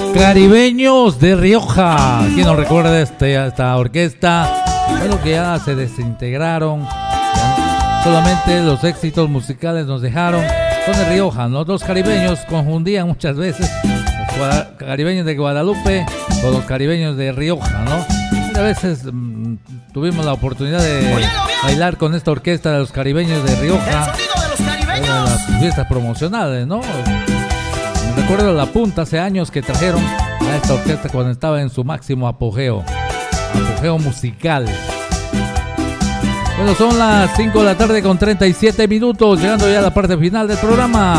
Caribeños de Rioja. ¿Quién nos recuerda esta orquesta? Bueno, que ya se desintegraron. Ya solamente los éxitos musicales nos dejaron. Son de Rioja, ¿no? Los caribeños confundían muchas veces los caribeños de Guadalupe con los caribeños de Rioja, ¿no? A veces tuvimos la oportunidad de bailar con esta orquesta de los caribeños de Rioja. En las fiestas promocionales, ¿no? Me recuerdo la punta hace años que trajeron a esta orquesta cuando estaba en su máximo apogeo musical. Bueno, son las 5 de la tarde con 37 minutos, llegando ya a la parte final del programa.